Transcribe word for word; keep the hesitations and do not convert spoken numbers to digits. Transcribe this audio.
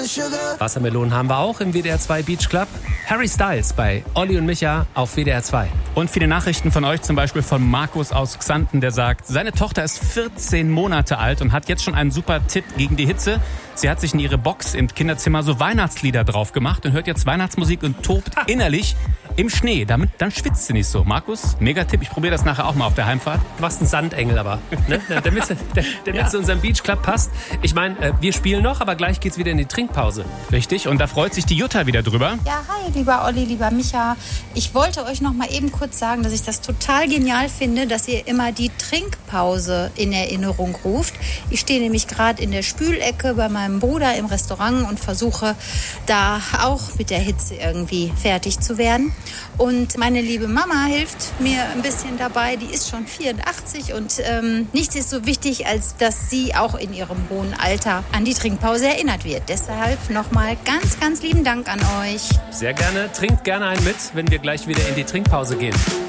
Wassermelonen haben wir auch im W D R zwei Beach Club. Harry Styles bei Olli und Micha auf W D R zwei. Und viele Nachrichten von euch, zum Beispiel von Markus aus Xanten, der sagt, seine Tochter ist vierzehn Monate alt und hat jetzt schon einen super Tipp gegen die Hitze. Sie hat sich in ihre Box im Kinderzimmer so Weihnachtslieder drauf gemacht und hört jetzt Weihnachtsmusik und tobt innerlich im Schnee. Damit, dann schwitzt sie nicht so. Markus, mega Tipp. Ich probiere das nachher auch mal auf der Heimfahrt. Du machst einen Sandengel aber, ne? damit es ja. zu unserem Beach Club passt. Ich meine, äh, wir spielen noch, aber gleich geht's wieder in die Trinkpause. Richtig, und da freut sich die Jutta wieder drüber. Ja, hi, lieber Olli, lieber Micha. Ich wollte euch noch mal eben kurz sagen, dass ich das total genial finde, dass ihr immer die Trinkpause in Erinnerung ruft. Ich stehe nämlich gerade in der Spülecke bei meinem Bruder im Restaurant und versuche da auch mit der Hitze irgendwie fertig zu werden. Und meine liebe Mama hilft mir ein bisschen dabei. Die ist schon vierundachtzig und ähm, nichts ist so wichtig, als dass sie auch in ihrem hohen Alter an die Trinkpause erinnert wird. Deshalb nochmal ganz, ganz lieben Dank an euch. Sehr gerne. Trinkt gerne einen mit, wenn wir gleich wieder in die Trinkpause gehen.